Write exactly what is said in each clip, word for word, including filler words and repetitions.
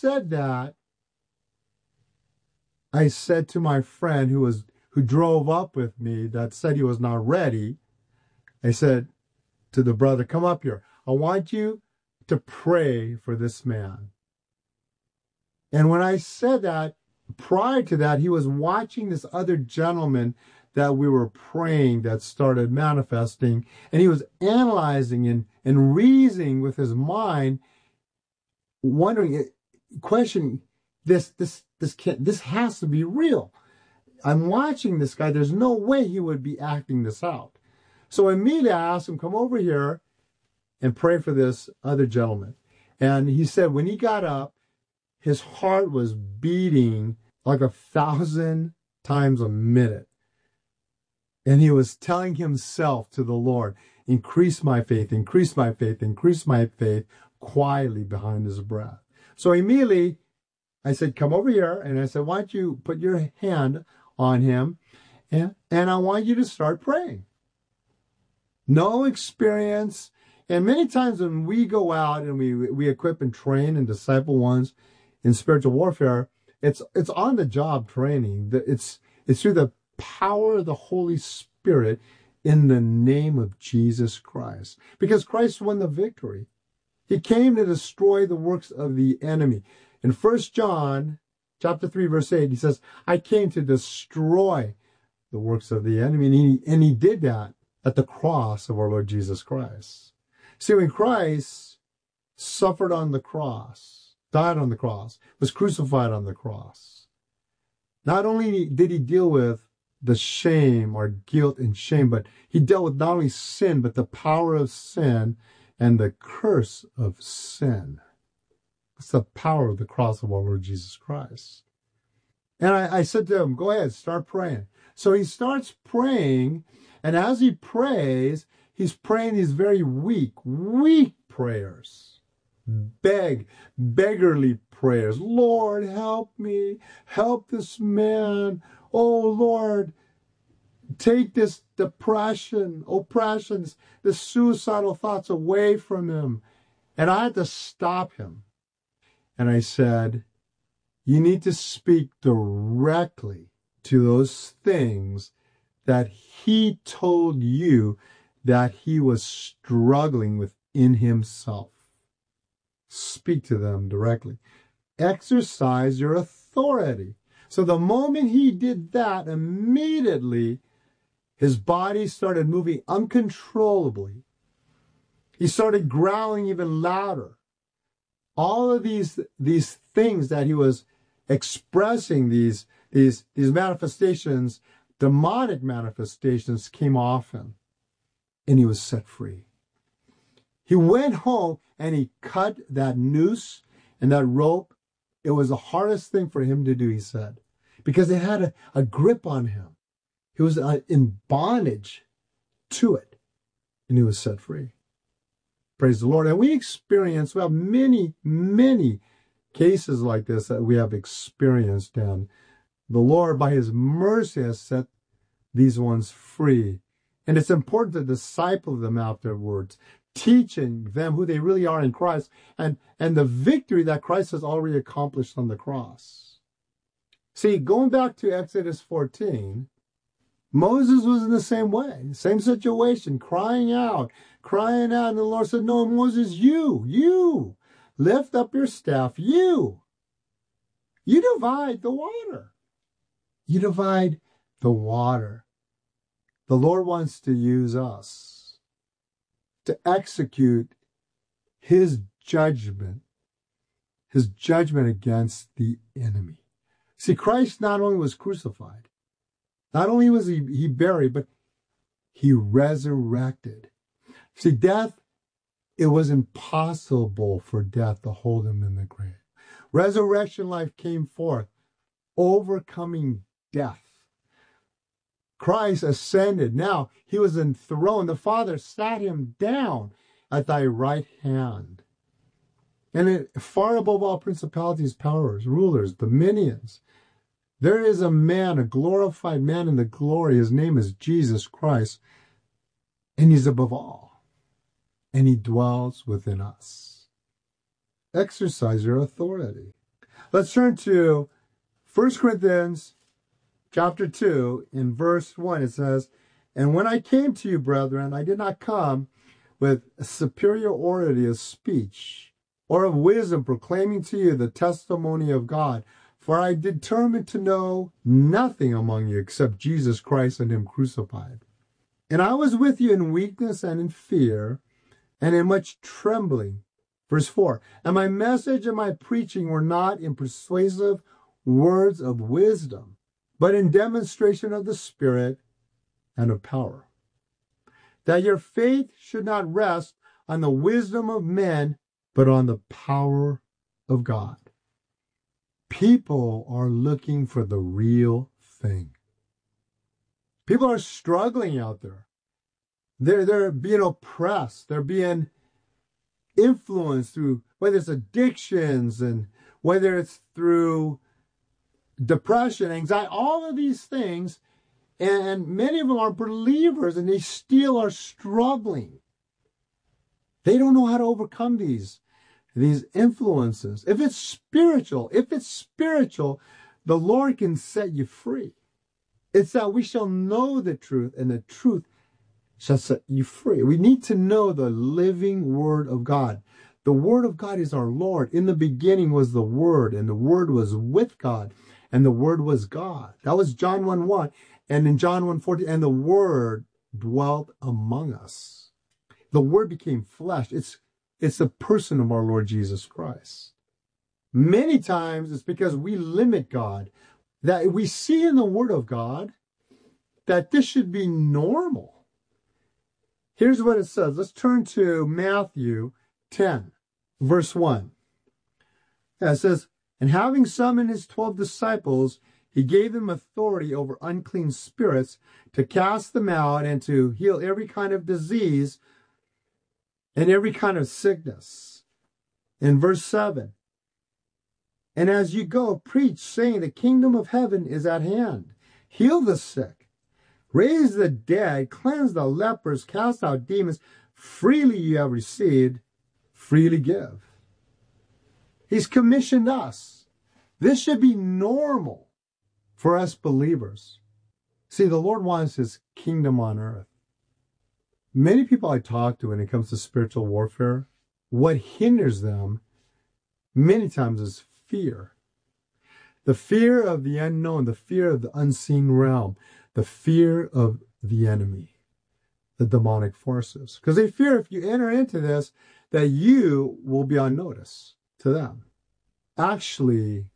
said that, I said to my friend who was who drove up with me that said he was not ready, I said to the brother, come up here. I want you to pray for this man. And when I said that, prior to that, he was watching this other gentleman that we were praying that started manifesting, and he was analyzing and, and reasoning with his mind, wondering, questioning, this, this, this can't, this has to be real. I'm watching this guy. There's no way he would be acting this out. So immediately I asked him, come over here and pray for this other gentleman. And he said when he got up, his heart was beating like a thousand times a minute. And he was telling himself to the Lord, increase my faith, increase my faith, increase my faith, quietly behind his breath. So immediately I said, come over here. And I said, why don't you put your hand on him, and, and I want you to start praying. No experience. And many times when we go out and we we equip and train and disciple ones in spiritual warfare, it's it's on the job training. It's it's through the power of the Holy Spirit in the name of Jesus Christ. Because Christ won the victory. He came to destroy the works of the enemy. In First John chapter three, verse eight, he says, I came to destroy the works of the enemy. And he, and he did that at the cross of our Lord Jesus Christ. See, when Christ suffered on the cross, died on the cross, was crucified on the cross, not only did he deal with the shame or guilt and shame, but he dealt with not only sin, but the power of sin and the curse of sin. It's the power of the cross of our Lord Jesus Christ. And I, I said to him, go ahead, start praying. So he starts praying, and as he prays, he's praying these very weak, weak prayers. Beg, beggarly prayers. Lord, help me. Help this man. Oh, Lord, take this depression, oppressions, the suicidal thoughts away from him. And I had to stop him. And I said, you need to speak directly to those things that he told you that he was struggling with in himself. Speak to them directly. Exercise your authority. So the moment he did that, immediately his body started moving uncontrollably. He started growling even louder. All of these these things that he was expressing, these these these manifestations, demonic manifestations, came off him, and he was set free. He went home and he cut that noose and that rope. It was the hardest thing for him to do, he said, because it had a, a grip on him. He was uh, in bondage to it, and he was set free. Praise the Lord. And we experience, we have many, many cases like this that we have experienced. And the Lord, by his mercy, has set these ones free. And it's important to disciple them afterwards, teaching them who they really are in Christ and, and the victory that Christ has already accomplished on the cross. See, going back to Exodus fourteen, Moses was in the same way, same situation, crying out, crying out. And the Lord said, no, Moses, you, you, lift up your staff, you. You divide the water. You divide the water. The Lord wants to use us to execute his judgment, his judgment against the enemy. See, Christ not only was crucified, not only was he, he buried, but he resurrected. See, death, it was impossible for death to hold him in the grave. Resurrection life came forth, overcoming death. Christ ascended. Now he was enthroned. The Father sat him down at thy right hand. And it, far above all principalities, powers, rulers, dominions, there is a man, a glorified man in the glory. His name is Jesus Christ. And he's above all. And he dwells within us. Exercise your authority. Let's turn to First Corinthians chapter two. In verse one, it says, "And when I came to you, brethren, I did not come with superiority of speech or of wisdom, proclaiming to you the testimony of God. For I determined to know nothing among you except Jesus Christ and him crucified. And I was with you in weakness and in fear and in much trembling." Verse four, "And my message and my preaching were not in persuasive words of wisdom, but in demonstration of the Spirit and of power, that your faith should not rest on the wisdom of men, but on the power of God." People are looking for the real thing. People are struggling out there. They're, they're being oppressed. They're being influenced through, whether it's addictions and whether it's through depression, anxiety, all of these things. And many of them are believers and they still are struggling. They don't know how to overcome these, these influences. If it's spiritual, if it's spiritual, the Lord can set you free. It's that we shall know the truth and the truth shall set you free. We need to know the living Word of God. The Word of God is our Lord. In the beginning was the Word, and the Word was with God, and the Word was God. That was John one one. And in John one fourteen, "And the Word dwelt among us." The Word became flesh. It's, it's the person of our Lord Jesus Christ. Many times it's because we limit God, that we see in the Word of God that this should be normal. Here's what it says. Let's turn to Matthew ten, verse one. Yeah, it says, "And having summoned his twelve disciples, he gave them authority over unclean spirits to cast them out and to heal every kind of disease and every kind of sickness." In verse seven, "And as you go, preach, saying, the kingdom of heaven is at hand. Heal the sick, raise the dead, cleanse the lepers, cast out demons. Freely you have received, freely give." He's commissioned us. This should be normal for us believers. See, the Lord wants his kingdom on earth. Many people I talk to when it comes to spiritual warfare, what hinders them many times is fear. The fear of the unknown, the fear of the unseen realm, the fear of the enemy, the demonic forces. Because they fear if you enter into this, that you will be on notice to them. Actually,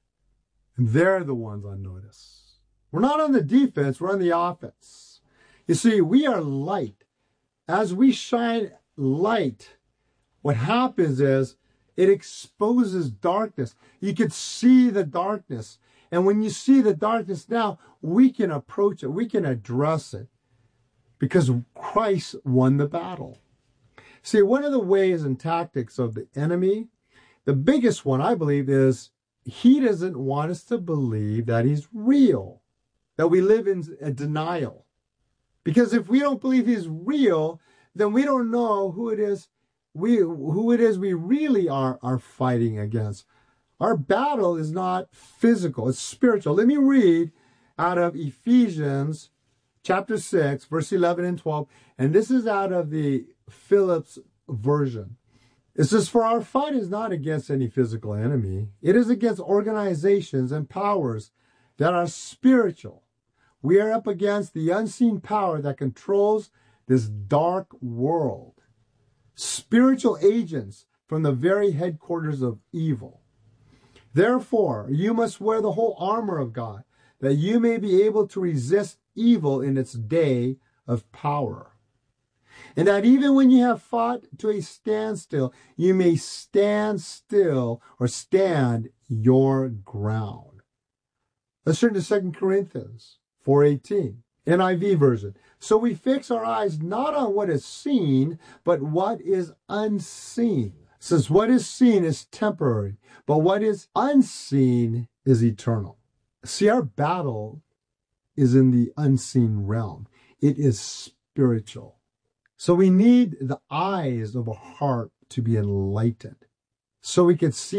they're the ones on notice. We're not on the defense, we're on the offense. You see, we are light. As we shine light, what happens is it exposes darkness. You can see the darkness. And when you see the darkness now, we can approach it. We can address it because Christ won the battle. See, one of the ways and tactics of the enemy, the biggest one, I believe, is he doesn't want us to believe that he's real, that we live in a denial. Because if we don't believe he's real, then we don't know who it is we who it is we really are, are fighting against. Our battle is not physical, it's spiritual. Let me read out of Ephesians chapter six, verse eleven and twelve. And this is out of the Phillips version. It says, "For our fight is not against any physical enemy. It is against organizations and powers that are spiritual. We are up against the unseen power that controls this dark world. Spiritual agents from the very headquarters of evil. Therefore, you must wear the whole armor of God, that you may be able to resist evil in its day of power. And that even when you have fought to a standstill, you may stand still or stand your ground." Let's turn to Second Corinthians four eighteen, N I V version. "So we fix our eyes not on what is seen, but what is unseen. Since what is seen is temporary, but what is unseen is eternal." See, our battle is in the unseen realm. It is spiritual. So we need the eyes of our heart to be enlightened so we can see this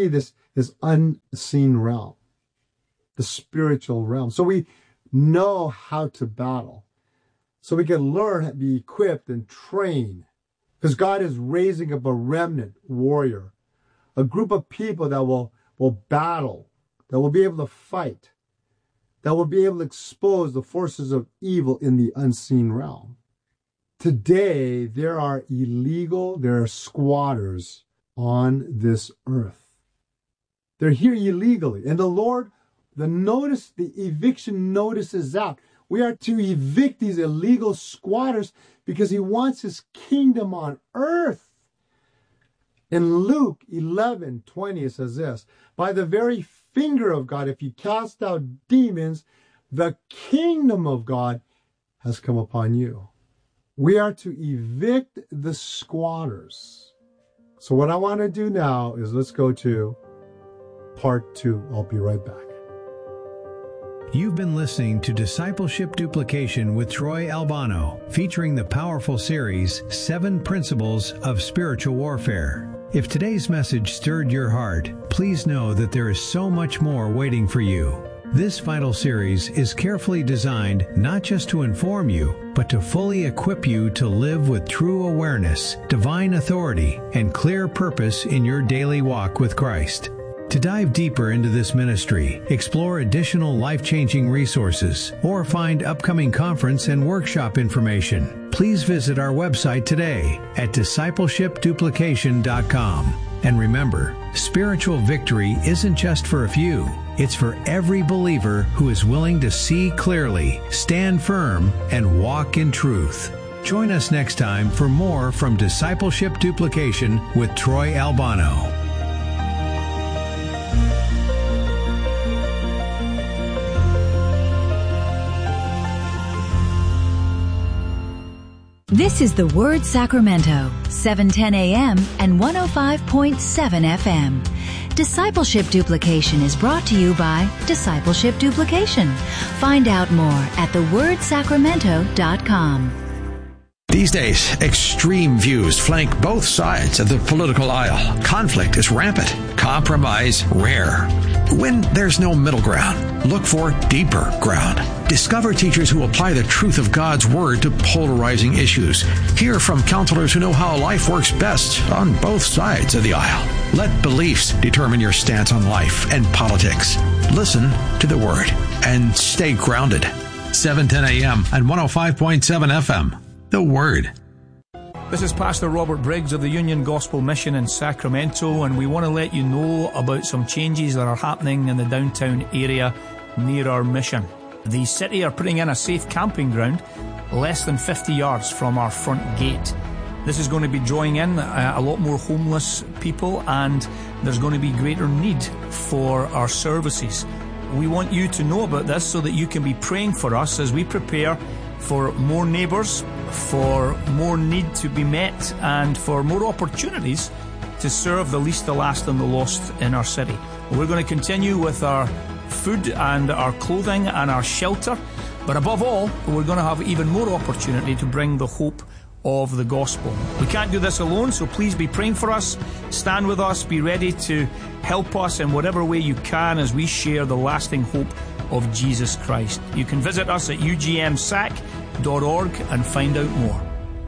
this unseen realm, the spiritual realm. So we know how to battle. So we can learn how to be equipped and trained. Because God is raising up a remnant warrior, a group of people that will, will battle, that will be able to fight, that will be able to expose the forces of evil in the unseen realm. Today, there are illegal, there are squatters on this earth. They're here illegally. And the Lord, the notice, the eviction notice is out. We are to evict these illegal squatters because he wants his kingdom on earth. In Luke eleven twenty, it says this, by the very finger of God, if you cast out demons, the kingdom of God has come upon you. We are to evict the squatters. So what I want to do now is let's go to part two. I'll be right back. You've been listening to Discipleship Duplication with Troy Albano, featuring the powerful series, Seven Principles of Spiritual Warfare. If today's message stirred your heart, please know that there is so much more waiting for you. This vital series is carefully designed not just to inform you, but to fully equip you to live with true awareness, divine authority, and clear purpose in your daily walk with Christ. To dive deeper into this ministry, explore additional life-changing resources, or find upcoming conference and workshop information, please visit our website today at discipleship duplication dot com. And remember, spiritual victory isn't just for a few. It's for every believer who is willing to see clearly, stand firm, and walk in truth. Join us next time for more from Discipleship Duplication with Troy Albano. This is The Word Sacramento, seven ten a.m. and one oh five point seven F M. Discipleship Duplication is brought to you by Discipleship Duplication. Find out more at the word sacramento dot com. These days, extreme views flank both sides of the political aisle. Conflict is rampant, compromise rare. When there's no middle ground, look for deeper ground. Discover teachers who apply the truth of God's Word to polarizing issues. Hear from counselors who know how life works best on both sides of the aisle. Let beliefs determine your stance on life and politics. Listen to the Word and stay grounded. seven ten a.m. and one oh five point seven F M. The Word. This is Pastor Robert Briggs of the Union Gospel Mission in Sacramento, and we want to let you know about some changes that are happening in the downtown area near our mission. The city are putting in a safe camping ground less than fifty yards from our front gate. This is going to be drawing in a, a lot more homeless people, and there's going to be greater need for our services. We want you to know about this so that you can be praying for us as we prepare for more neighbours, for more need to be met, and for more opportunities to serve the least, the last, and the lost in our city. We're going to continue with our food and our clothing and our shelter, but above all, we're going to have even more opportunity to bring the hope of the gospel. We can't do this alone, so please be praying for us. Stand with us. Be ready to help us in whatever way you can as we share the lasting hope of Jesus Christ. You can visit us at u g m sac dot org and find out more.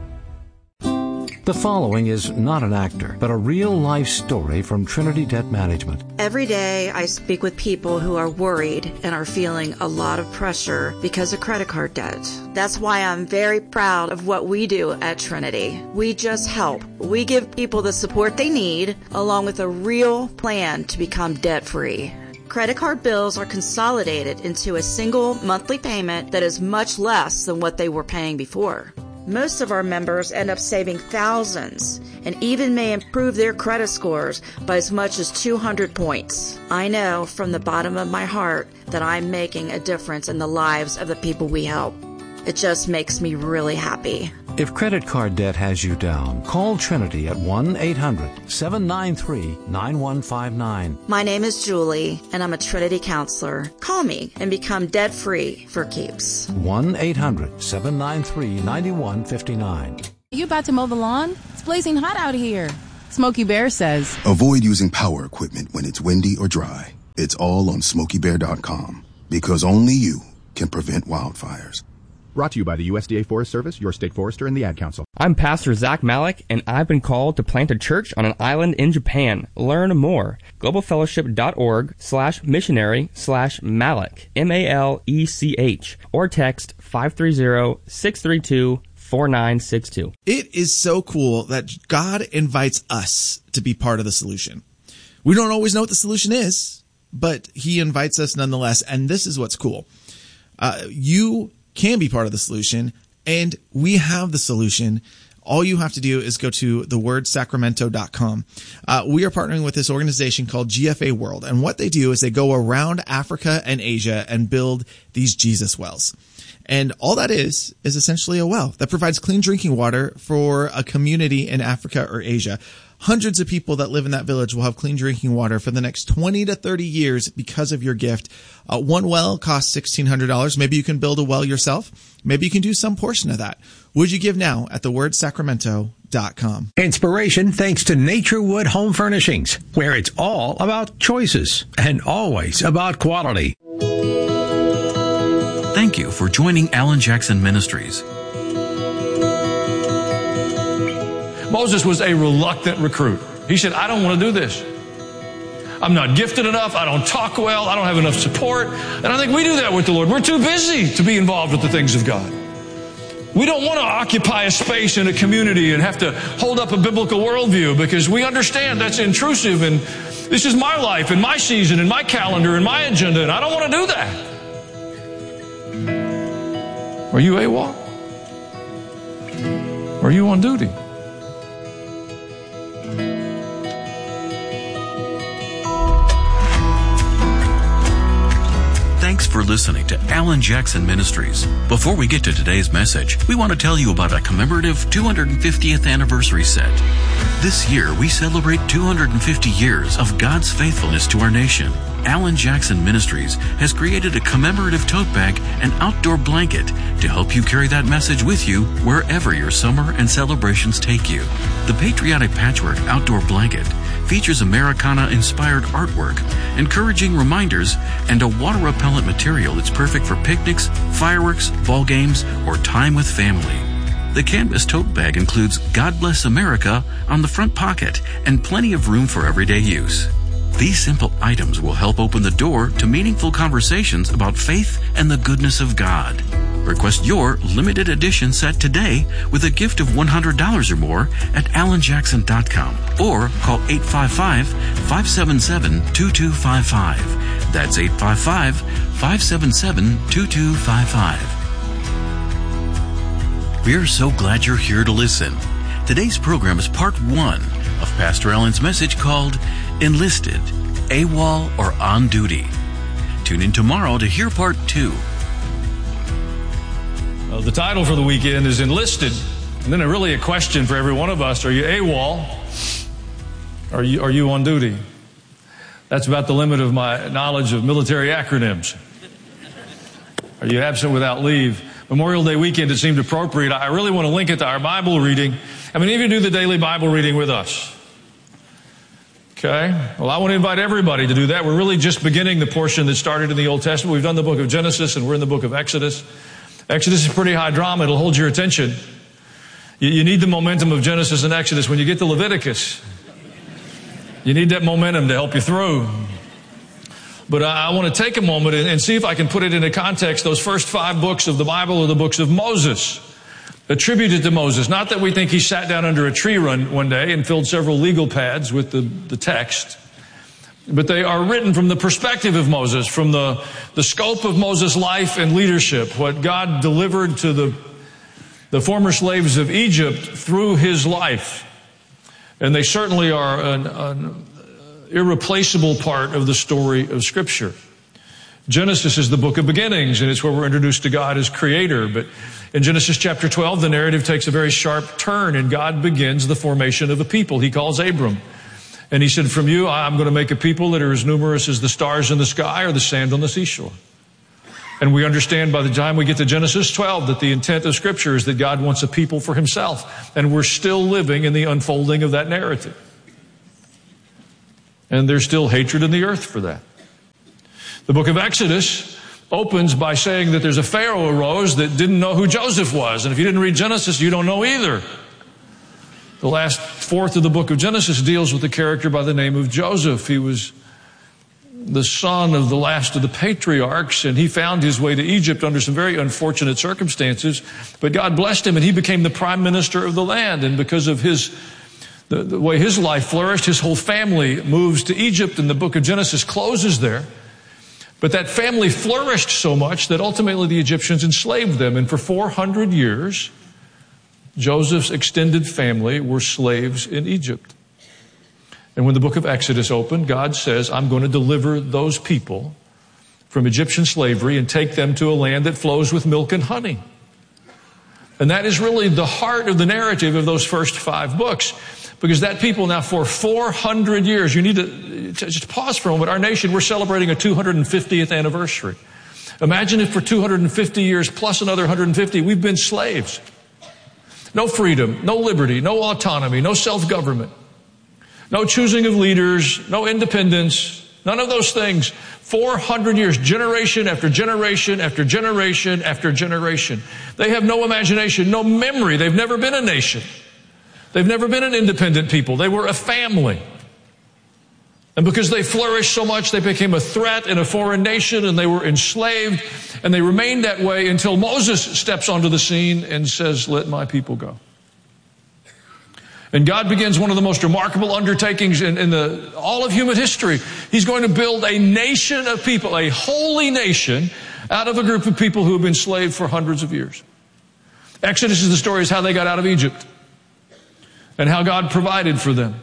The following is not an actor, but a real-life story from Trinity Debt Management. Every day I speak with people who are worried and are feeling a lot of pressure because of credit card debt. That's why I'm very proud of what we do at Trinity. We just help. We give people the support they need, along with a real plan to become debt-free. Credit card bills are consolidated into a single monthly payment that is much less than what they were paying before. Most of our members end up saving thousands and even may improve their credit scores by as much as two hundred points. I know from the bottom of my heart that I'm making a difference in the lives of the people we help. It just makes me really happy. If credit card debt has you down, call Trinity at one eight hundred seven nine three nine one five nine. My name is Julie, and I'm a Trinity counselor. Call me and become debt-free for keeps. one eight hundred seven nine three nine one five nine. You about to mow the lawn? It's blazing hot out here. Smokey Bear says, avoid using power equipment when it's windy or dry. It's all on smokey bear dot com, because only you can prevent wildfires. Brought to you by the U S D A Forest Service, your state forester, and the Ad Council. I'm Pastor Zach Malik, and I've been called to plant a church on an island in Japan. Learn more. globalfellowship.org slash missionary slash Malik, M A L E C H, or text five three zero, six three two, four nine six two. It is so cool that God invites us to be part of the solution. We don't always know what the solution is, but he invites us nonetheless, and this is what's cool. Uh, you can be part of the solution, and we have the solution. All you have to do is go to the word sacramento dot com. Uh, we are partnering with this organization called G F A World, and what they do is they go around Africa and Asia and build these Jesus wells. And all that is, is essentially a well that provides clean drinking water for a community in Africa or Asia. Hundreds of people that live in that village will have clean drinking water for the next twenty to thirty years because of your gift. Uh, one well costs sixteen hundred dollars. Maybe you can build a well yourself. Maybe you can do some portion of that. Would you give now at the word sacramento dot com? Inspiration thanks to Naturewood Home Furnishings, where it's all about choices and always about quality. Thank you for joining Alan Jackson Ministries. Moses was a reluctant recruit. He said, I don't want to do this. I'm not gifted enough. I don't talk well. I don't have enough support. And I think we do that with the Lord. We're too busy to be involved with the things of God. We don't want to occupy a space in a community and have to hold up a biblical worldview because we understand that's intrusive and this is my life and my season and my calendar and my agenda, and I don't want to do that. Are you AWOL? Are you on duty? Thanks for listening to Alan Jackson Ministries. Before we get to today's message, we want to tell you about a commemorative two hundred fiftieth anniversary set. This year, we celebrate two hundred fifty years of God's faithfulness to our nation. Alan Jackson Ministries has created a commemorative tote bag and outdoor blanket to help you carry that message with you wherever your summer and celebrations take you. The Patriotic Patchwork Outdoor Blanket features Americana-inspired artwork, encouraging reminders, and a water-repellent material that's perfect for picnics, fireworks, ball games, or time with family. The canvas tote bag includes God Bless America on the front pocket and plenty of room for everyday use. These simple items will help open the door to meaningful conversations about faith and the goodness of God. Request your limited edition set today with a gift of one hundred dollars or more at alan jackson dot com or call eight five five, five seven seven, two two five five. That's eight five five, five seven seven, two two five five. We're so glad you're here to listen. Today's program is part one of Pastor Alan's message called Enlisted, AWOL, or On Duty. Tune in tomorrow to hear part two. Uh, the title for the weekend is Enlisted, and then a really a question for every one of us. Are you AWOL? Are you, are you on duty? That's about the limit of my knowledge of military acronyms. Are you absent without leave? Memorial Day weekend, it seemed appropriate. I really want to link it to our Bible reading. I mean, even do the daily Bible reading with us. Okay? Well, I want to invite everybody to do that. We're really just beginning the portion that started in the Old Testament. We've done the book of Genesis, and we're in the book of Exodus. Exodus is pretty high drama. It'll hold your attention. You, you need the momentum of Genesis and Exodus. When you get to Leviticus, you need that momentum to help you through. But I, I want to take a moment and, and see if I can put it into context. Those first five books of the Bible are the books of Moses, attributed to Moses. Not that we think he sat down under a tree run one day and filled several legal pads with the, the text. But they are written from the perspective of Moses, from the, the scope of Moses' life and leadership, what God delivered to the, the former slaves of Egypt through his life. And they certainly are an, an irreplaceable part of the story of Scripture. Genesis is the book of beginnings, and it's where we're introduced to God as creator. But in Genesis chapter twelve, the narrative takes a very sharp turn, and God begins the formation of a people. He calls Abram. And he said, from you, I'm going to make a people that are as numerous as the stars in the sky or the sand on the seashore. And we understand by the time we get to Genesis twelve that the intent of Scripture is that God wants a people for himself. And we're still living in the unfolding of that narrative. And there's still hatred in the earth for that. The book of Exodus opens by saying that there's a Pharaoh arose that didn't know who Joseph was. And if you didn't read Genesis, you don't know either. The last fourth of the book of Genesis deals with a character by the name of Joseph. He was the son of the last of the patriarchs, and he found his way to Egypt under some very unfortunate circumstances. But God blessed him, and he became the prime minister of the land. And because of his the, the way his life flourished, his whole family moves to Egypt, and the book of Genesis closes there. But that family flourished so much that ultimately the Egyptians enslaved them. And for four hundred years, Joseph's extended family were slaves in Egypt. And when the book of Exodus opened, God says, I'm going to deliver those people from Egyptian slavery and take them to a land that flows with milk and honey. And that is really the heart of the narrative of those first five books. Because that people now for four hundred years, you need to just pause for a moment. Our nation, we're celebrating a two hundred fiftieth anniversary. Imagine if for two hundred fifty years plus another one hundred fifty, we've been slaves. No freedom, no liberty, no autonomy, no self-government, no choosing of leaders, no independence, none of those things. four hundred years, generation after generation after generation after generation. They have no imagination, no memory. They've never been a nation. They've never been an independent people. They were a family. And because they flourished so much, they became a threat in a foreign nation, and they were enslaved, and they remained that way until Moses steps onto the scene and says, let my people go. And God begins one of the most remarkable undertakings in, in the, all of human history. He's going to build a nation of people, a holy nation, out of a group of people who have been enslaved for hundreds of years. Exodus is the story of how they got out of Egypt and how God provided for them.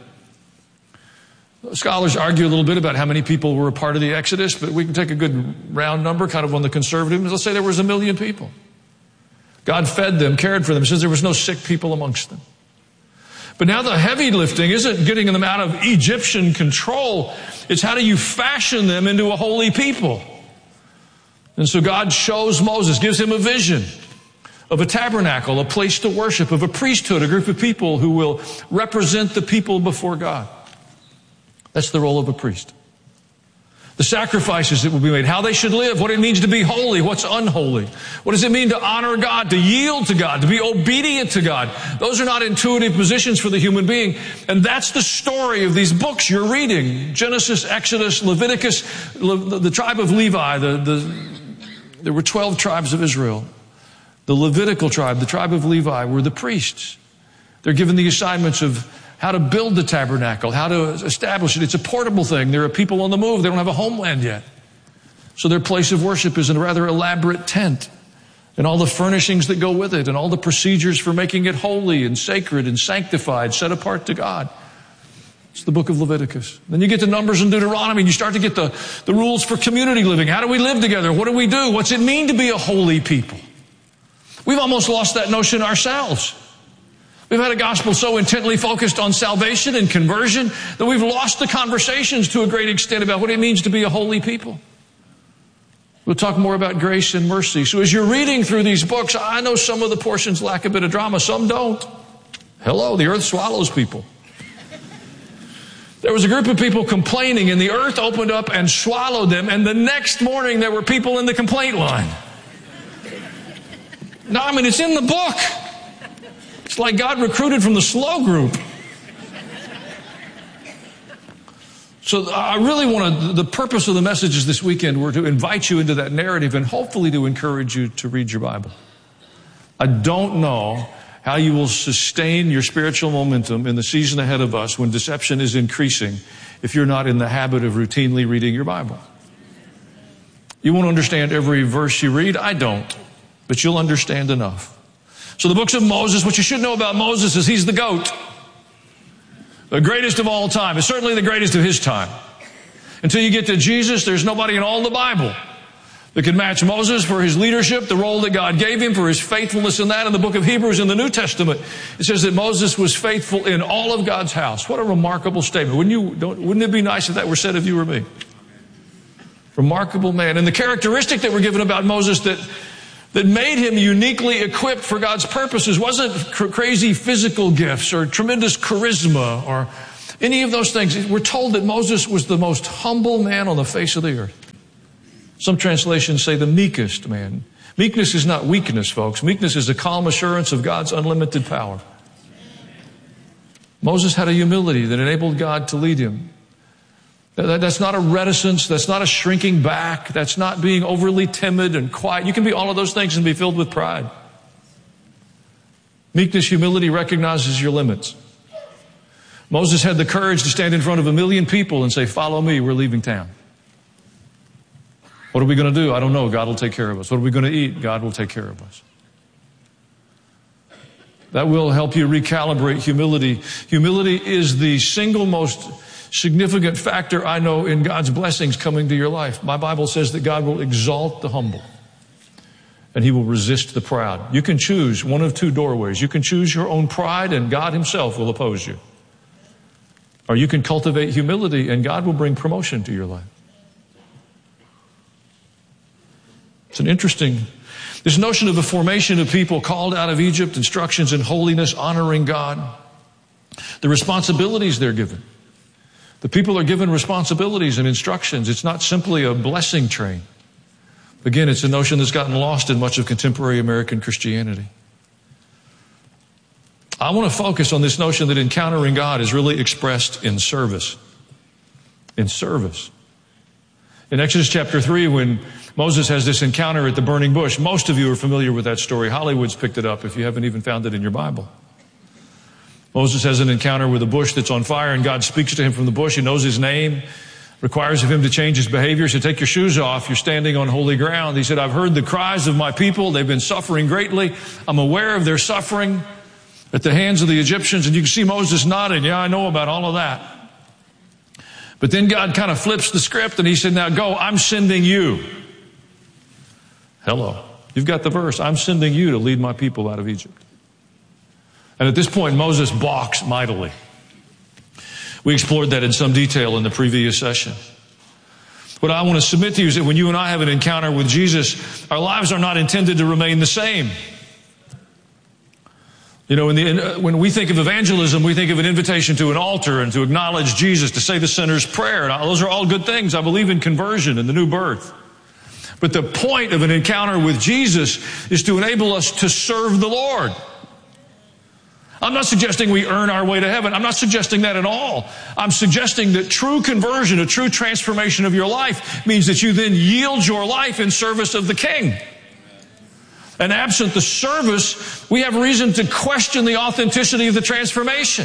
Scholars argue a little bit about how many people were a part of the Exodus, but we can take a good round number, kind of on the conservative. Let's say there was a million people. God fed them, cared for them, says there was no sick people amongst them. But now the heavy lifting isn't getting them out of Egyptian control. It's how do you fashion them into a holy people? And so God shows Moses, gives him a vision of a tabernacle, a place to worship, of a priesthood, a group of people who will represent the people before God. That's the role of a priest. The sacrifices that will be made, how they should live, what it means to be holy, what's unholy. What does it mean to honor God, to yield to God, to be obedient to God? Those are not intuitive positions for the human being. And that's the story of these books you're reading. Genesis, Exodus, Leviticus, Le- the tribe of Levi, the, the, there were twelve tribes of Israel. The Levitical tribe, the tribe of Levi, were the priests. They're given the assignments of how to build the tabernacle, how to establish it. It's a portable thing. There are people on the move. They don't have a homeland yet. So their place of worship is in a rather elaborate tent, and all the furnishings that go with it, and all the procedures for making it holy and sacred and sanctified, set apart to God. It's the book of Leviticus. Then you get to Numbers and Deuteronomy, and you start to get the, the rules for community living. How do we live together? What do we do? What's it mean to be a holy people? We've almost lost that notion ourselves. We've had a gospel so intently focused on salvation and conversion that we've lost the conversations to a great extent about what it means to be a holy people. We'll talk more about grace and mercy. So as you're reading through these books, I know some of the portions lack a bit of drama, some don't. Hello, the earth swallows people. There was a group of people complaining, and the earth opened up and swallowed them, and the next morning there were people in the complaint line. No, I mean, it's in the book. It's like God recruited from the slow group. So I really want to, the purpose of the messages this weekend were to invite you into that narrative and hopefully to encourage you to read your Bible. I don't know how you will sustain your spiritual momentum in the season ahead of us when deception is increasing if you're not in the habit of routinely reading your Bible. You won't understand every verse you read. I don't. But you'll understand enough. So the books of Moses, what you should know about Moses is he's the GOAT. The greatest of all time. It's certainly the greatest of his time. Until you get to Jesus, there's nobody in all the Bible that can match Moses for his leadership, the role that God gave him, for his faithfulness in that. In the book of Hebrews in the New Testament, it says that Moses was faithful in all of God's house. What a remarkable statement. Wouldn't you, don't, wouldn't it be nice if that were said of you or me? Remarkable man. And the characteristic that we're given about Moses that that made him uniquely equipped for God's purposes wasn't cr- crazy physical gifts or tremendous charisma, or Any of those things. We're told that Moses was the most humble man on the face of the earth. Some translations say the meekest man. Meekness is not weakness, folks. Meekness is a calm assurance of God's unlimited power. Moses had a humility that enabled God to lead him. That's not a reticence. That's not a shrinking back. That's not being overly timid and quiet. You can be all of those things and be filled with pride. Meekness, humility recognizes your limits. Moses had the courage to stand in front of a million people and say, follow me, we're leaving town. What are we going to do? I don't know. God will take care of us. What are we going to eat? God will take care of us. That will help you recalibrate humility. Humility is the single most significant factor I know in God's blessings coming to your life. My Bible says that God will exalt the humble and He will resist the proud. You can choose one of two doorways. You can choose your own pride and God Himself will oppose you. Or you can cultivate humility and God will bring promotion to your life. It's an interesting, this notion of the formation of people called out of Egypt, instructions in holiness, honoring God, the responsibilities they're given. The people are given responsibilities and instructions. It's not simply a blessing train. Again, it's a notion that's gotten lost in much of contemporary American Christianity. I want to focus on this notion that encountering God is really expressed in service. In service. In Exodus chapter three, when Moses has this encounter at the burning bush, most of you are familiar with that story. Hollywood's picked it up if you haven't even found it in your Bible. Moses has an encounter with a bush that's on fire, and God speaks to him from the bush. He knows his name, requires of him to change his behavior. He said, take your shoes off. You're standing on holy ground. He said, I've heard the cries of my people. They've been suffering greatly. I'm aware of their suffering at the hands of the Egyptians. And you can see Moses nodding. Yeah, I know about all of that. But then God kind of flips the script, and He said, now go, I'm sending you. Hello. You've got the verse. I'm sending you to lead my people out of Egypt. And at this point, Moses balks mightily. We explored that in some detail in the previous session. What I want to submit to you is that when you and I have an encounter with Jesus, our lives are not intended to remain the same. You know, in the, when we think of evangelism, we think of an invitation to an altar and to acknowledge Jesus, to say the sinner's prayer. Now, those are all good things. I believe in conversion and the new birth. But the point of an encounter with Jesus is to enable us to serve the Lord. I'm not suggesting we earn our way to heaven. I'm not suggesting that at all. I'm suggesting that true conversion, a true transformation of your life, means that you then yield your life in service of the King. And absent the service, we have reason to question the authenticity of the transformation.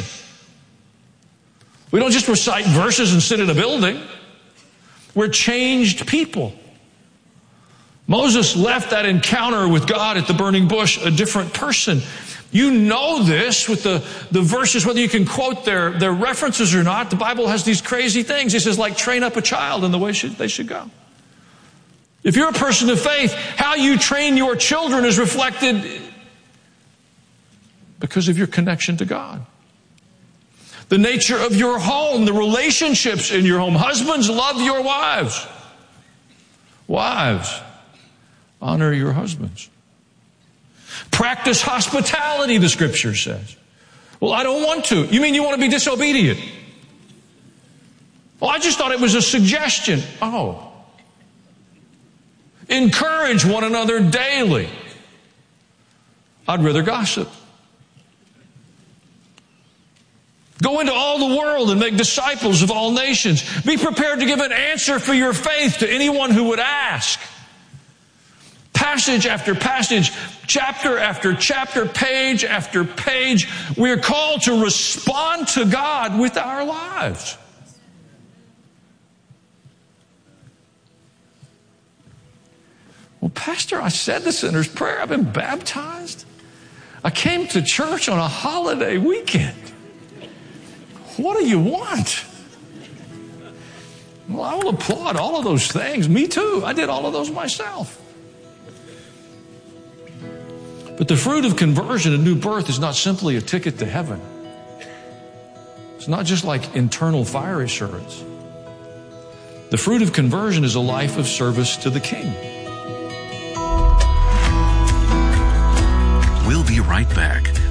We don't just recite verses and sit in a building. We're changed people. Moses left that encounter with God at the burning bush a different person. You know this with the, the verses, whether you can quote their, their references or not. The Bible has these crazy things. It says, like, train up a child in the way should, they should go. If you're a person of faith, how you train your children is reflected because of your connection to God. The nature of your home, the relationships in your home. Husbands, love your wives. Wives, honor your husbands. Practice hospitality, the Scripture says. Well, I don't want to. You mean you want to be disobedient? Well, I just thought it was a suggestion. Oh. Encourage one another daily. I'd rather gossip. Go into all the world and make disciples of all nations. Be prepared to give an answer for your faith to anyone who would ask. Passage after passage, chapter after chapter, page after page, we're called to respond to God with our lives. Well, Pastor, I said the sinner's prayer. I've been baptized. I came to church on a holiday weekend. What do you want? Well, I will applaud all of those things. Me too. I did all of those myself. But the fruit of conversion and new birth is not simply a ticket to heaven. It's not just like internal fire assurance. The fruit of conversion is a life of service to the King. We'll be right back.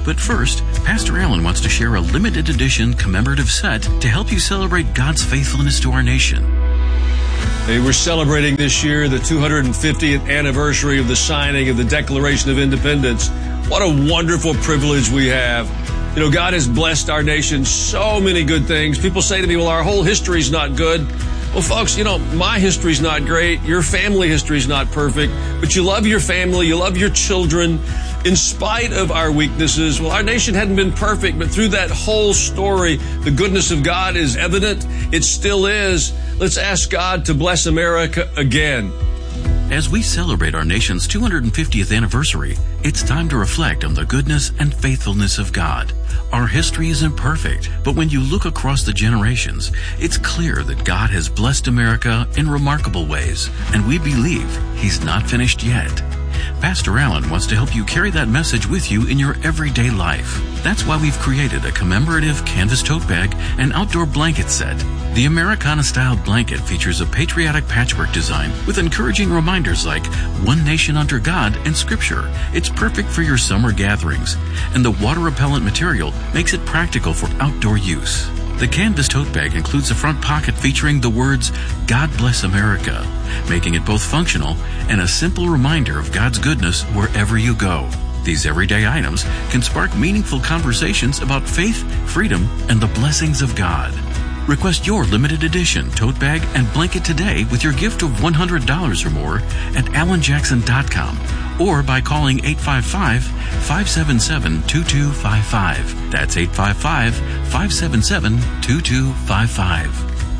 But first, Pastor Allen wants to share a limited edition commemorative set to help you celebrate God's faithfulness to our nation. Hey, we're celebrating this year the two hundred fiftieth anniversary of the signing of the Declaration of Independence. What a wonderful privilege we have. You know, God has blessed our nation so many good things. People say to me, well, our whole history's not good. Well, folks, you know, my history's not great. Your family history's not perfect. But you love your family. You love your children. In spite of our weaknesses, well, our nation hadn't been perfect, but through that whole story, the goodness of God is evident. It still is. Let's ask God to bless America again. As we celebrate our nation's two hundred fiftieth anniversary, it's time to reflect on the goodness and faithfulness of God. Our history isn't perfect, but when you look across the generations, it's clear that God has blessed America in remarkable ways, and we believe He's not finished yet. Pastor Allen wants to help you carry that message with you in your everyday life. That's why we've created a commemorative canvas tote bag and outdoor blanket set. The Americana-style blanket features a patriotic patchwork design with encouraging reminders like one nation under God and Scripture. It's perfect for your summer gatherings, and the water-repellent material makes it practical for outdoor use. The canvas tote bag includes a front pocket featuring the words, God Bless America, making it both functional and a simple reminder of God's goodness wherever you go. These everyday items can spark meaningful conversations about faith, freedom, and the blessings of God. Request your limited edition tote bag and blanket today with your gift of one hundred dollars or more at alan jackson dot com or by calling eight five five, five seven seven, two two five five. That's eight five five, five seven seven, two two five five.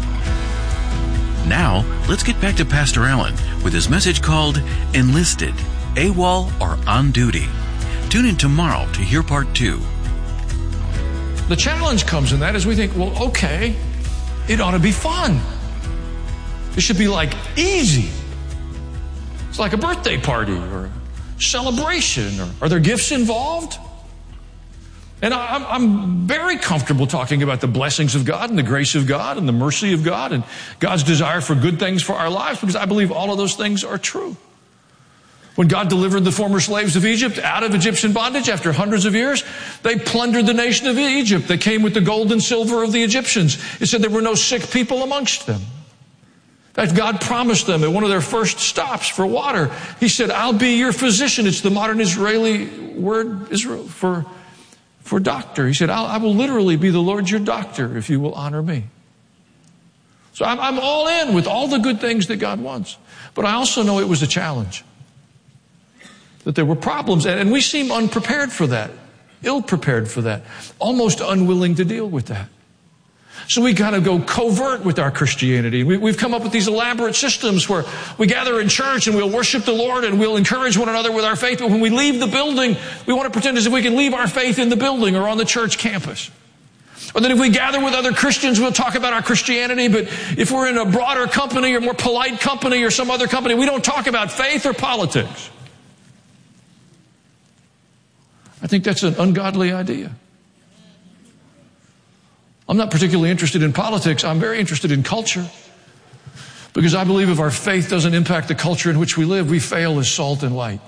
Now, let's get back to Pastor Allen with his message called Enlisted, AWOL, or On Duty. Tune in tomorrow to hear part two. The challenge comes in that as we think, well, okay, it ought to be fun. It should be like easy. It's like a birthday party or a celebration. Or are there gifts involved? And I'm, I'm very comfortable talking about the blessings of God and the grace of God and the mercy of God and God's desire for good things for our lives, because I believe all of those things are true. When God delivered the former slaves of Egypt out of Egyptian bondage after hundreds of years, they plundered the nation of Egypt. They came with the gold and silver of the Egyptians. It said there were no sick people amongst them. In fact, God promised them at one of their first stops for water, He said, I'll be your physician. It's the modern Israeli word Israel for, for doctor. He said, I'll, I will literally be the Lord your doctor if you will honor me. So I'm, I'm all in with all the good things that God wants. But I also know it was a challenge. That there were problems, and we seem unprepared for that, ill-prepared for that, almost unwilling to deal with that. So we got to go covert with our Christianity. We, we've come up with these elaborate systems where we gather in church and we'll worship the Lord and we'll encourage one another with our faith, but when we leave the building, we want to pretend as if we can leave our faith in the building or on the church campus. Or that if we gather with other Christians, we'll talk about our Christianity, but if we're in a broader company or more polite company or some other company, we don't talk about faith or politics. I think that's an ungodly idea. I'm not particularly interested in politics. I'm very interested in culture. Because I believe if our faith doesn't impact the culture in which we live, we fail as salt and light.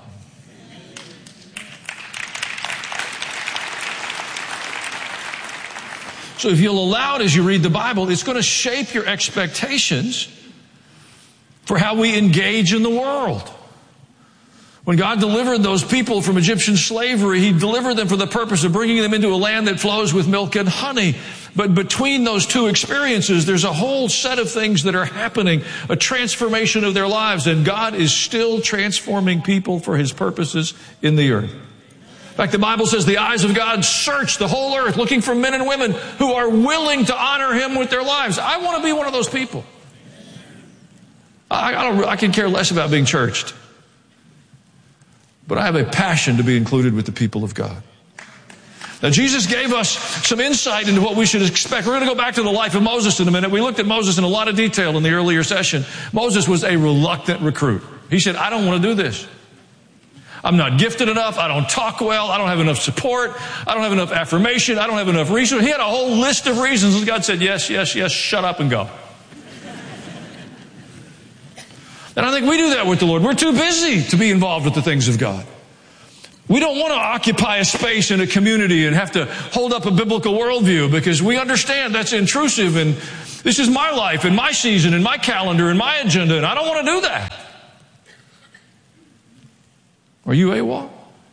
So if you'll allow it as you read the Bible, it's going to shape your expectations for how we engage in the world. When God delivered those people from Egyptian slavery, He delivered them for the purpose of bringing them into a land that flows with milk and honey. But between those two experiences, there's a whole set of things that are happening, a transformation of their lives, and God is still transforming people for His purposes in the earth. In fact, the Bible says the eyes of God search the whole earth, looking for men and women who are willing to honor Him with their lives. I want to be one of those people. I, I, don't, I can care less about being churched. But I have a passion to be included with the people of God. Now, Jesus gave us some insight into what we should expect. We're going to go back to the life of Moses in a minute. We looked at Moses in a lot of detail in the earlier session. Moses was a reluctant recruit. He said, I don't want to do this. I'm not gifted enough. I don't talk well. I don't have enough support. I don't have enough affirmation. I don't have enough resources. He had a whole list of reasons. And God said, yes, yes, yes, shut up and go. And I think we do that with the Lord. We're too busy to be involved with the things of God. We don't want to occupy a space in a community and have to hold up a biblical worldview because we understand that's intrusive and this is my life and my season and my calendar and my agenda, and I don't want to do that. Are you AWOL?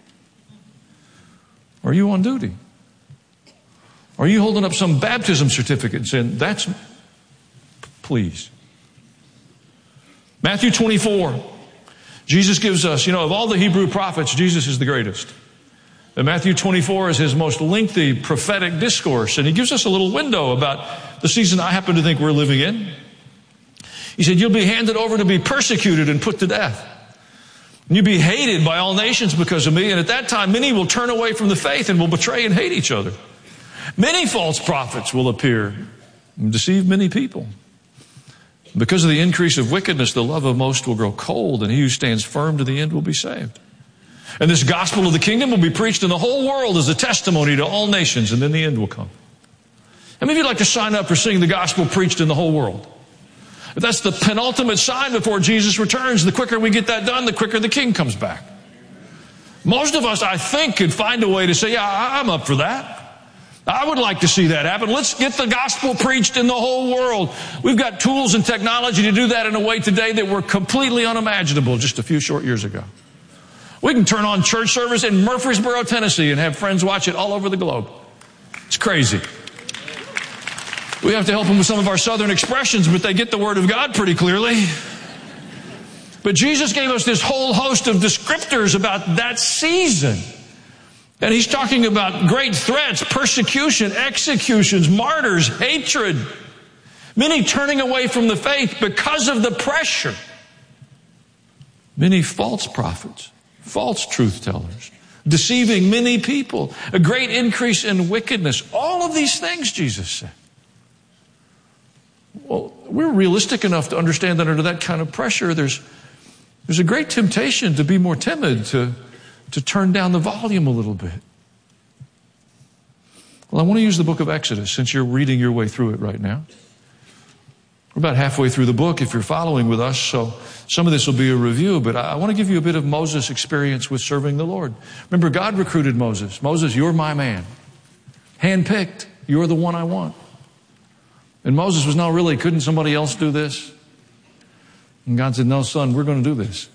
Are you on duty? Are you holding up some baptism certificate and saying, that's, please. Matthew twenty-four. Jesus gives us, you know, of all the Hebrew prophets, Jesus is the greatest. And Matthew twenty-four is his most lengthy prophetic discourse. And he gives us a little window about the season I happen to think we're living in. He said, you'll be handed over to be persecuted and put to death. And you'll be hated by all nations because of me. And at that time, many will turn away from the faith and will betray and hate each other. Many false prophets will appear and deceive many people. Because of the increase of wickedness, the love of most will grow cold, and he who stands firm to the end will be saved. And this gospel of the kingdom will be preached in the whole world as a testimony to all nations, and then the end will come. How many of you would like to sign up for seeing the gospel preached in the whole world? If that's the penultimate sign before Jesus returns, the quicker we get that done, the quicker the king comes back. Most of us, I think, could find a way to say, yeah, I'm up for that. I would like to see that happen. Let's get the gospel preached in the whole world. We've got tools and technology to do that in a way today that were completely unimaginable just a few short years ago. We can turn on church service in Murfreesboro, Tennessee and have friends watch it all over the globe. It's crazy. We have to help them with some of our southern expressions, but they get the word of God pretty clearly. But Jesus gave us this whole host of descriptors about that season. And he's talking about great threats, persecution, executions, martyrs, hatred. Many turning away from the faith because of the pressure. Many false prophets, false truth tellers, deceiving many people. A great increase in wickedness. All of these things, Jesus said. Well, we're realistic enough to understand that under that kind of pressure, there's, there's a great temptation to be more timid, to to turn down the volume a little bit. Well, I want to use the book of Exodus since you're reading your way through it right now. We're about halfway through the book if you're following with us, so some of this will be a review, but I want to give you a bit of Moses' experience with serving the Lord. Remember, God recruited Moses. Moses, you're my man. Handpicked. You're the one I want. And Moses was, no, really, couldn't somebody else do this? And God said, no, son, we're going to do this.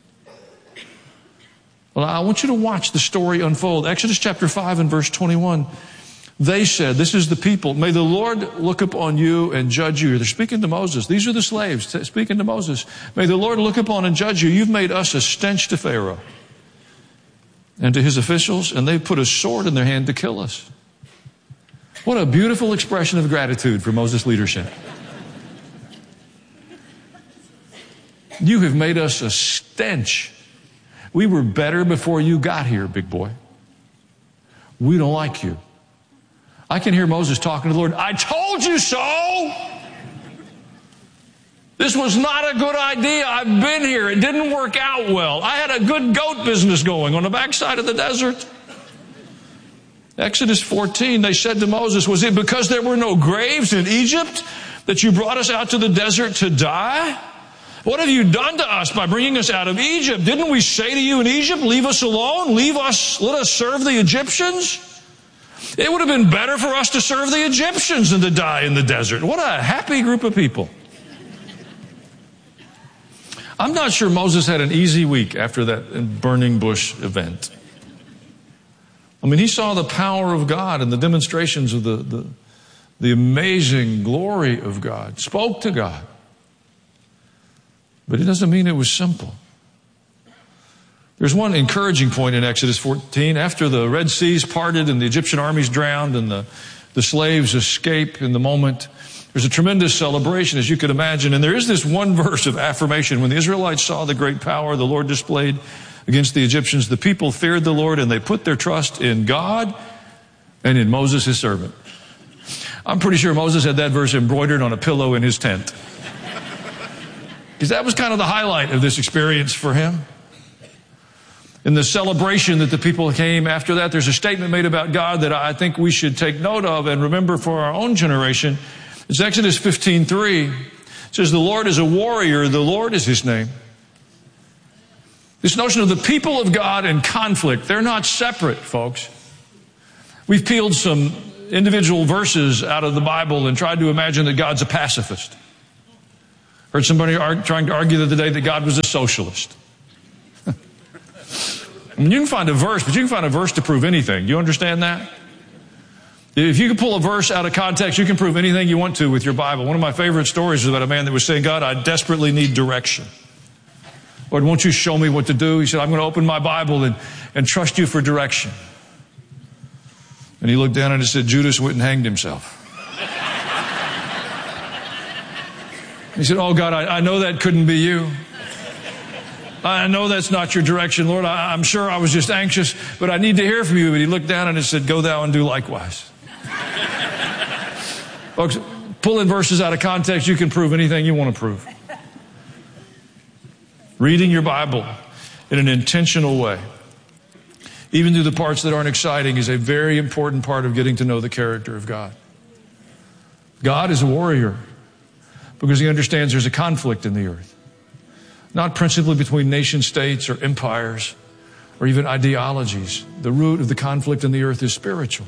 Well, I want you to watch the story unfold. Exodus chapter five and verse twenty-one. They said, this is the people, may the Lord look upon you and judge you. They're speaking to Moses. These are the slaves speaking to Moses. May the Lord look upon and judge you. You've made us a stench to Pharaoh and to his officials, and they've put a sword in their hand to kill us. What a beautiful expression of gratitude for Moses' leadership. You have made us a stench. We were better before you got here, big boy. We don't like you. I can hear Moses talking to the Lord. I told you so. This was not a good idea. I've been here. It didn't work out well. I had a good goat business going on the backside of the desert. Exodus fourteen, they said to Moses, was it because there were no graves in Egypt that you brought us out to the desert to die? What have you done to us by bringing us out of Egypt? Didn't we say to you in Egypt, leave us alone, leave us, let us serve the Egyptians? It would have been better for us to serve the Egyptians than to die in the desert. What a happy group of people. I'm not sure Moses had an easy week after that burning bush event. I mean, he saw the power of God and the demonstrations of the, the, the amazing glory of God, spoke to God. But it doesn't mean it was simple. There's one encouraging point in Exodus fourteen. After the Red Seas parted and the Egyptian armies drowned and the, the slaves escape in the moment, there's a tremendous celebration, as you could imagine. And there is this one verse of affirmation. When the Israelites saw the great power the Lord displayed against the Egyptians, the people feared the Lord and they put their trust in God and in Moses, his servant. I'm pretty sure Moses had that verse embroidered on a pillow in his tent. Because that was kind of the highlight of this experience for him. In the celebration that the people came after that, there's a statement made about God that I think we should take note of and remember for our own generation. It's Exodus fifteen three. It says, the Lord is a warrior. The Lord is his name. This notion of the people of God and conflict, they're not separate, folks. We've peeled some individual verses out of the Bible and tried to imagine that God's a pacifist. Heard somebody argue, trying to argue the other day that God was a socialist. I mean, you can find a verse, but you can find a verse to prove anything. You understand that? If you can pull a verse out of context, you can prove anything you want to with your Bible. One of my favorite stories is about a man that was saying, God, I desperately need direction. Lord, won't you show me what to do? He said, I'm going to open my Bible and, and trust you for direction. And he looked down and he said, Judas went and hanged himself. He said, oh God, I, I know that couldn't be you. I know that's not your direction, Lord. I, I'm sure I was just anxious, but I need to hear from you. But he looked down and he said, go thou and do likewise. Folks, pulling verses out of context, you can prove anything you want to prove. Reading your Bible in an intentional way, even through the parts that aren't exciting, is a very important part of getting to know the character of God. God is a warrior because he understands there's a conflict in the earth. Not principally between nation states or empires or even ideologies. The root of the conflict in the earth is spiritual.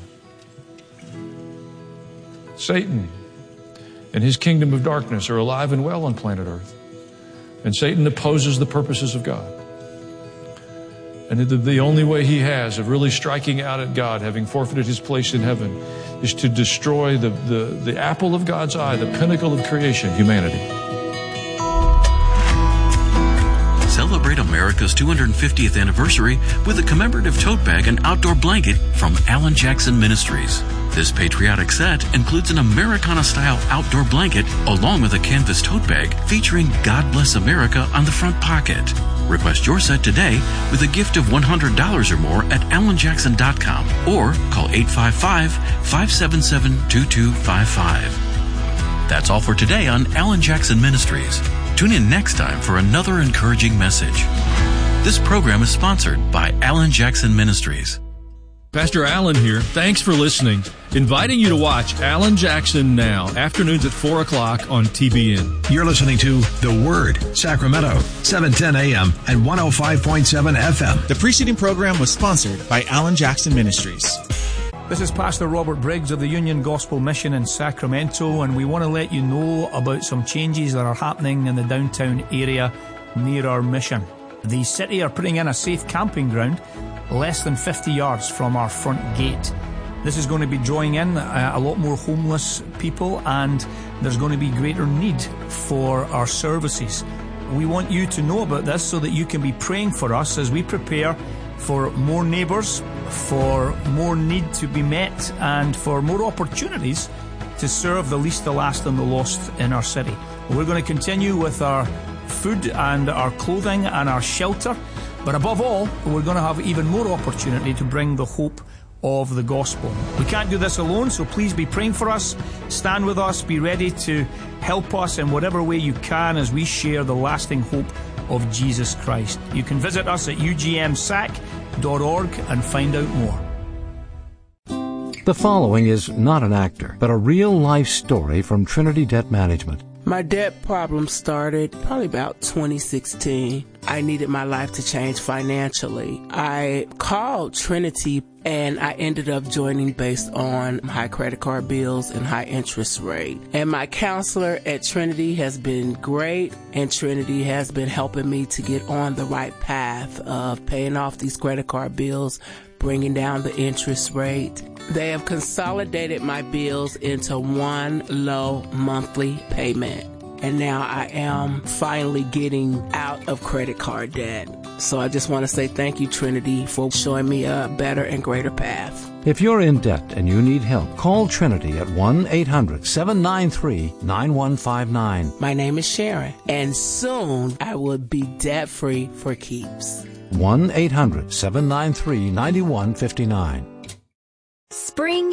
Satan and his kingdom of darkness are alive and well on planet Earth. And Satan opposes the purposes of God. And the, the only way he has of really striking out at God, having forfeited his place in heaven, is to destroy the, the, the apple of God's eye, the pinnacle of creation, humanity. Celebrate America's two hundred fiftieth anniversary with a commemorative tote bag and outdoor blanket from Alan Jackson Ministries. This patriotic set includes an Americana-style outdoor blanket along with a canvas tote bag featuring God Bless America on the front pocket. Request your set today with a gift of one hundred dollars or more at alan jackson dot com or call eight five five, five seven seven, two two five five. That's all for today on Alan Jackson Ministries. Tune in next time for another encouraging message. This program is sponsored by Alan Jackson Ministries. Pastor Alan here. Thanks for listening. Inviting you to watch Alan Jackson Now, afternoons at four o'clock on T B N. You're listening to The Word, Sacramento, seven ten a.m. and one oh five point seven F M. The preceding program was sponsored by Alan Jackson Ministries. This is Pastor Robert Briggs of the Union Gospel Mission in Sacramento, and we want to let you know about some changes that are happening in the downtown area near our mission. The city are putting in a safe camping ground less than fifty yards from our front gate. This is going to be drawing in a, a lot more homeless people, and there's going to be greater need for our services. We want you to know about this so that you can be praying for us as we prepare for more neighbours, for more need to be met, and for more opportunities to serve the least, the last, and the lost in our city. We're going to continue with our food and our clothing and our shelter, but above all, we're going to have even more opportunity to bring the hope of the gospel. We can't do this alone, so please be praying for us. Stand with us. Be ready to help us in whatever way you can as we share the lasting hope of Jesus Christ. You can visit us at u g m sac dot org and find out more. The following is not an actor, but a real-life story from Trinity Debt Management. My debt problem started probably about twenty sixteen. I needed my life to change financially. I called Trinity and I ended up joining based on high credit card bills and high interest rate. And my counselor at Trinity has been great, and Trinity has been helping me to get on the right path of paying off these credit card bills, bringing down the interest rate. They have consolidated my bills into one low monthly payment. And now I am finally getting out of credit card debt. So I just want to say thank you, Trinity, for showing me a better and greater path. If you're in debt and you need help, call Trinity at one eight hundred, seven nine three, nine one five nine. My name is Sharon, and soon I will be debt-free for keeps. one eight hundred, seven nine three, nine one five nine. Spring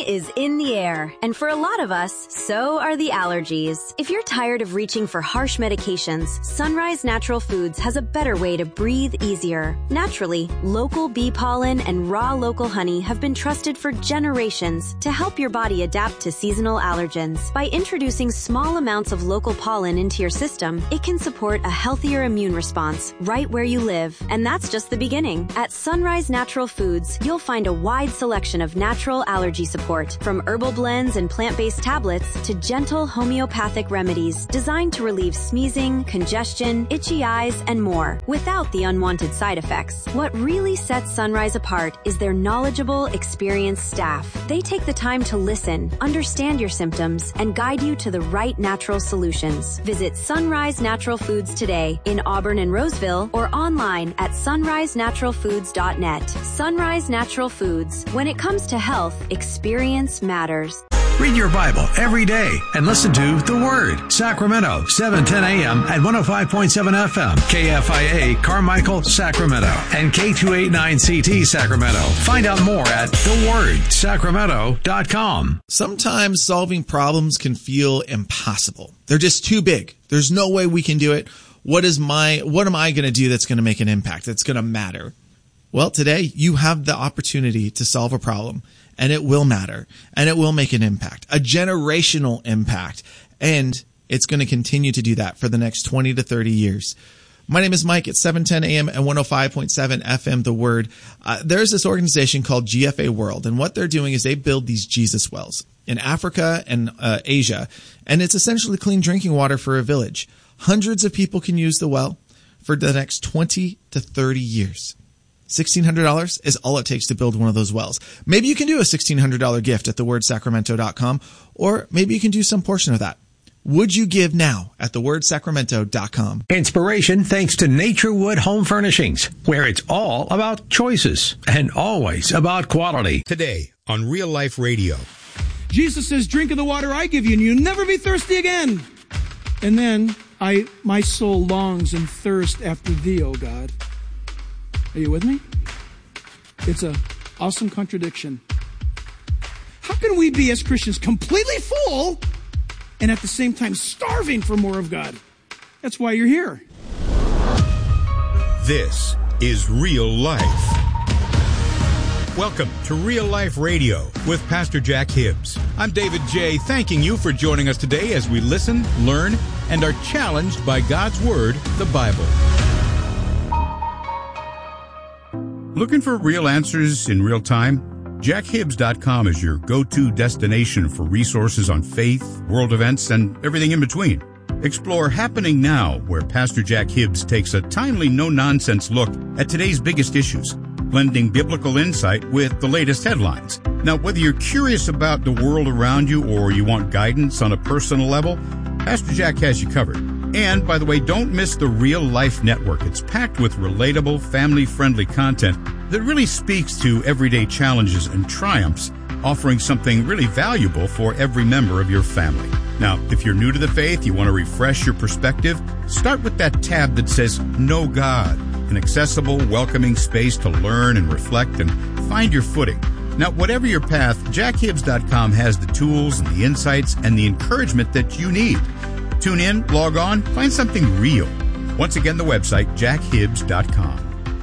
is in the air, and for a lot of us, so are the allergies. If you're tired of reaching for harsh medications, Sunrise Natural Foods has a better way to breathe easier. Naturally, local bee pollen and raw local honey have been trusted for generations to help your body adapt to seasonal allergens. By introducing small amounts of local pollen into your system, it can support a healthier immune response right where you live. And that's just the beginning. At Sunrise Natural Foods, you'll find a wide selection of natural allergy support, from herbal blends and plant-based tablets to gentle homeopathic remedies designed to relieve sneezing, congestion, itchy eyes, and more, without the unwanted side effects. What really sets Sunrise apart is their knowledgeable, experienced staff. They take the time to listen, understand your symptoms, and guide you to the right natural solutions. Visit Sunrise Natural Foods today in Auburn and Roseville, or online at sunrise natural foods dot net. Sunrise Natural Foods. When it comes to health, experience matters. Read your Bible every day and listen to The Word. Sacramento, seven ten a.m. at one oh five point seven F M. K F I A, Carmichael, Sacramento. And K two eighty-nine C T, Sacramento. Find out more at the word sacramento dot com. Sometimes solving problems can feel impossible. They're just too big. There's no way we can do it. What is my, what am I going to do that's going to make an impact, that's going to matter? Well, today you have the opportunity to solve a problem, and it will matter, and it will make an impact, a generational impact, and it's going to continue to do that for the next twenty to thirty years. My name is Mike at seven ten a.m. and one oh five point seven F M, The Word. Uh, there's this organization called G F A World, and what they're doing is they build these Jesus wells in Africa and uh, Asia, and it's essentially clean drinking water for a village. Hundreds of people can use the well for the next twenty to thirty years. sixteen hundred dollars is all it takes to build one of those wells. Maybe you can do a sixteen hundred dollars gift at the word sacramento dot com, or maybe you can do some portion of that. Would you give now at the word sacramento dot com? Inspiration thanks to Naturewood Home Furnishings, where it's all about choices and always about quality. Today on Real Life Radio. Jesus says, drink of the water I give you, and you'll never be thirsty again. And then I, my soul longs and thirsts after thee, O God. Are you with me? It's an awesome contradiction. How can we be, as Christians, completely full and at the same time starving for more of God? That's why you're here. This is Real Life. Welcome to Real Life Radio with Pastor Jack Hibbs. I'm David J., thanking you for joining us today as we listen, learn, and are challenged by God's Word, the Bible. Looking for real answers in real time? Jack Hibbs dot com is your go-to destination for resources on faith, world events, and everything in between. Explore Happening Now, where Pastor Jack Hibbs takes a timely, no-nonsense look at today's biggest issues, blending biblical insight with the latest headlines. Now, whether you're curious about the world around you or you want guidance on a personal level, Pastor Jack has you covered. And, by the way, don't miss the Real Life Network. It's packed with relatable, family-friendly content that really speaks to everyday challenges and triumphs, offering something really valuable for every member of your family. Now, if you're new to the faith, you want to refresh your perspective, start with that tab that says Know God, an accessible, welcoming space to learn and reflect and find your footing. Now, whatever your path, Jack Hibbs dot com has the tools and the insights and the encouragement that you need. Tune in, log on, find something real. Once again, the website, Jack Hibbs dot com.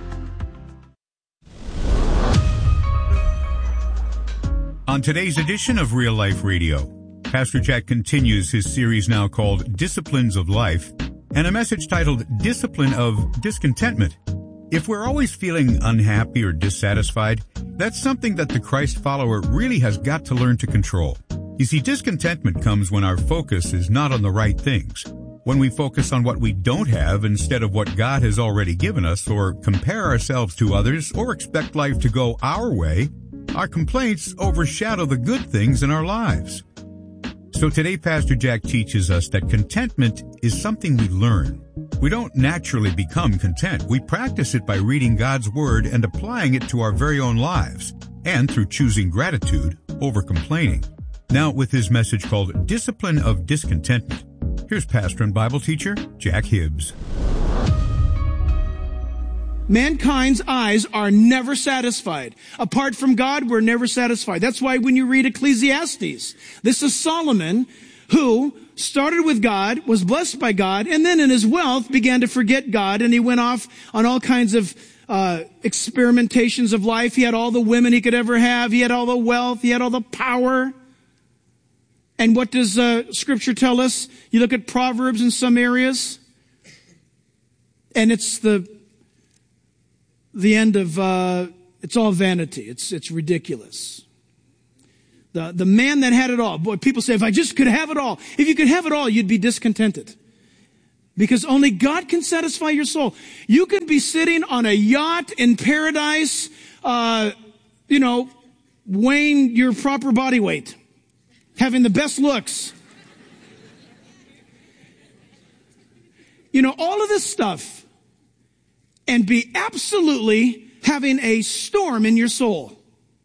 On today's edition of Real Life Radio, Pastor Jack continues his series now called Disciplines of Life, and a message titled Discipline of Discontentment. If we're always feeling unhappy or dissatisfied, that's something that the Christ follower really has got to learn to control. You see, discontentment comes when our focus is not on the right things, when we focus on what we don't have instead of what God has already given us, or compare ourselves to others, or expect life to go our way. Our complaints overshadow the good things in our lives. So today, Pastor Jack teaches us that contentment is something we learn. We don't naturally become content. We practice it by reading God's Word and applying it to our very own lives, and through choosing gratitude over complaining. Now, with his message called Discipline of Discontentment, here's pastor and Bible teacher Jack Hibbs. Mankind's eyes are never satisfied. Apart from God, we're never satisfied. That's why when you read Ecclesiastes, this is Solomon who started with God, was blessed by God, and then in his wealth began to forget God, and he went off on all kinds of uh experimentations of life. He had all the women he could ever have. He had all the wealth. He had all the power. And what does uh, Scripture tell us? You look at Proverbs in some areas, and it's the the end of, uh, it's all vanity. It's it's ridiculous. The, the man that had it all. Boy, people say, if I just could have it all. If you could have it all, you'd be discontented. Because only God can satisfy your soul. You can be sitting on a yacht in paradise, uh, you know, weighing your proper body weight, having the best looks. You know, all of this stuff, and be absolutely having a storm in your soul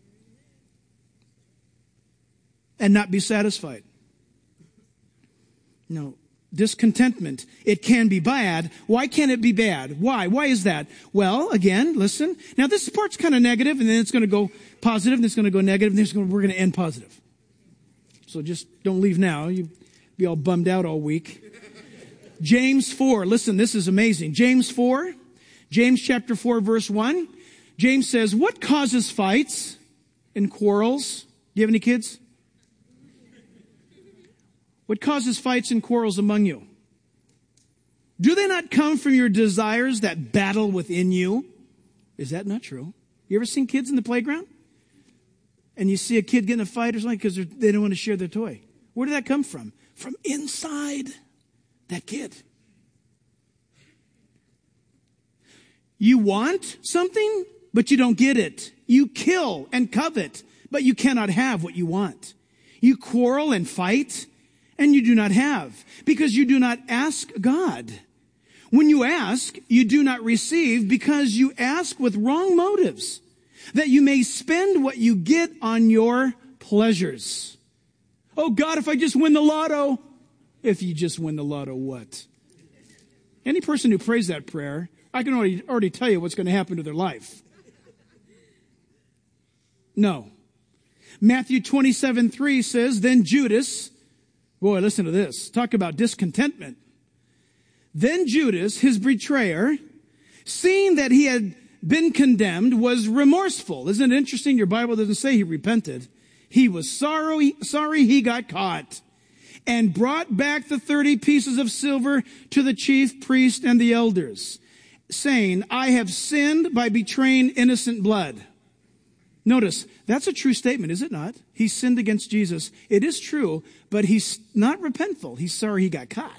and not be satisfied. No. Discontentment, it can be bad. Why can't it be bad? Why? Why is that? Well, again, listen. Now, this part's kind of negative, and then it's going to go positive, and it's going to go negative, and then we're going to end positive. So just don't leave now. You'll be all bummed out all week. James four. Listen, this is amazing. James four. James chapter four, verse one. James says, what causes fights and quarrels? Do you have any kids? What causes fights and quarrels among you? Do they not come from your desires that battle within you? Is that not true? You ever seen kids in the playground? And you see a kid getting a fight or something because they don't want to share their toy. Where did that come from? From inside that kid. You want something, but you don't get it. You kill and covet, but you cannot have what you want. You quarrel and fight, and you do not have, because you do not ask God. When you ask, you do not receive, because you ask with wrong motives, that you may spend what you get on your pleasures. Oh God, if I just win the lotto. If you just win the lotto, what? Any person who prays that prayer, I can already, already tell you what's going to happen to their life. No. Matthew twenty-seven three says, then Judas... Boy, listen to this. Talk about discontentment. Then Judas, his betrayer, seeing that he had been condemned, was remorseful. Isn't it interesting? Your Bible doesn't say he repented. He was sorry, sorry he got caught, and brought back the thirty pieces of silver to the chief priest and the elders, saying, I have sinned by betraying innocent blood. Notice, that's a true statement, is it not? He sinned against Jesus. It is true, but he's not repentful. He's sorry he got caught.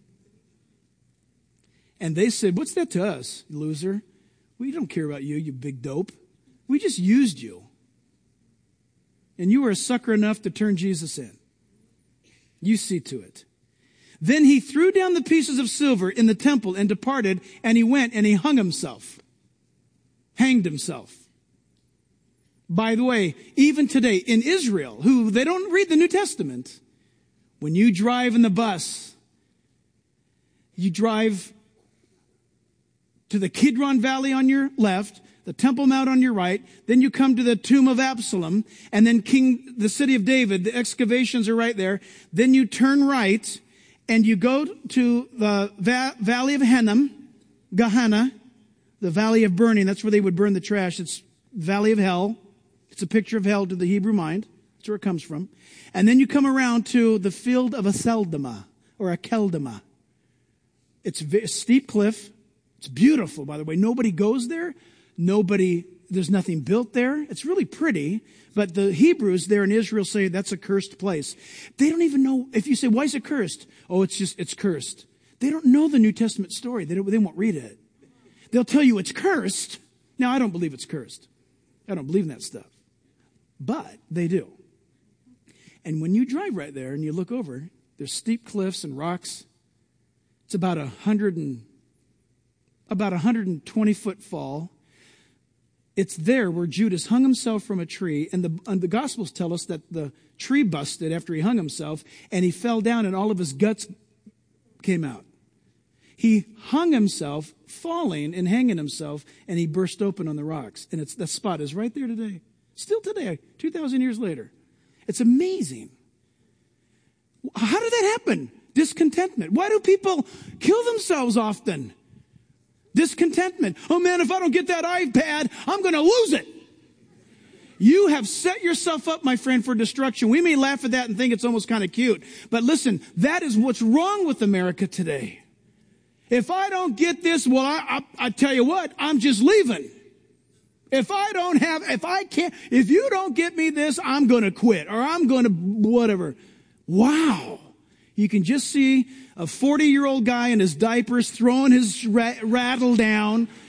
And they said, what's that to us, loser? We don't care about you, you big dope. We just used you. And you were a sucker enough to turn Jesus in. You see to it. Then he threw down the pieces of silver in the temple and departed, and he went and he hung himself. Hanged himself. By the way, even today in Israel, who they don't read the New Testament, when you drive in the bus, you drive to the Kidron Valley on your left, the Temple Mount on your right, then you come to the tomb of Absalom, and then King, the city of David, the excavations are right there. Then you turn right, and you go to the va- Valley of Hinnom, Gehenna, the Valley of Burning. That's where they would burn the trash. It's Valley of Hell. It's a picture of hell to the Hebrew mind. That's where it comes from. And then you come around to the field of Aceldama, or Akeldama. It's a steep cliff. It's beautiful, by the way. Nobody goes there. Nobody, there's nothing built there. It's really pretty. But the Hebrews there in Israel say that's a cursed place. They don't even know, if you say, why is it cursed? Oh, it's just, it's cursed. They don't know the New Testament story. They, don't, they won't read it. They'll tell you it's cursed. Now, I don't believe it's cursed. I don't believe in that stuff. But they do. And when you drive right there and you look over, there's steep cliffs and rocks. It's about a hundred and about a hundred and twenty foot fall. It's there where Judas hung himself from a tree, and the and the Gospels tell us that the tree busted after he hung himself, and he fell down, and all of his guts came out. He hung himself, falling and hanging himself, and he burst open on the rocks. And it's, that spot is right there today. Still today, two thousand years later. It's amazing. How did that happen? Discontentment. Why do people kill themselves often? Discontentment. Oh man, if I don't get that iPad, I'm going to lose it. You have set yourself up, my friend, for destruction. We may laugh at that and think it's almost kind of cute. But listen, that is what's wrong with America today. If I don't get this, well, I, I, I tell you what, I'm just leaving. If I don't have, if I can't, if you don't get me this, I'm going to quit or I'm going to whatever. Wow. You can just see a forty-year-old guy in his diapers throwing his rat, rattle down